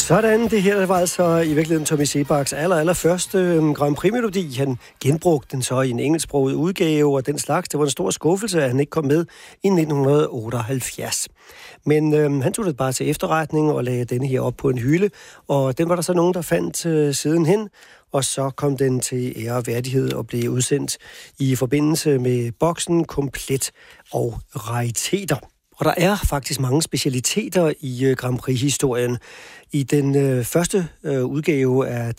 Sådan, det her var altså i virkeligheden Tommy Seebachs allerførste Grand Prix-melodi. Han genbrugte den så i en engelsksproget udgave, og den slags. Det var en stor skuffelse, at han ikke kom med i 1978. Men han tog det bare til efterretning og lagde denne her op på en hylde, og den var der så nogen, der fandt sidenhen, og så kom den til ære og værdighed og blev udsendt i forbindelse med boksen Komplet og Rariteter. Og der er faktisk mange specialiteter i Grand Prix-historien. I den første udgave af